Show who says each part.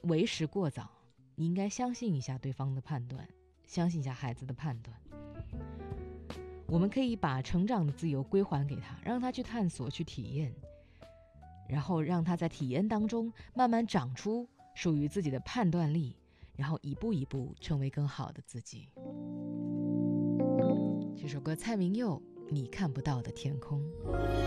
Speaker 1: 为时过早，你应该相信一下对方的判断，相信一下孩子的判断。我们可以把成长的自由归还给他，让他去探索，去体验，然后让他在体验当中慢慢长出属于自己的判断力，然后一步一步成为更好的自己。这首歌蔡明佑《你看不到的天空》。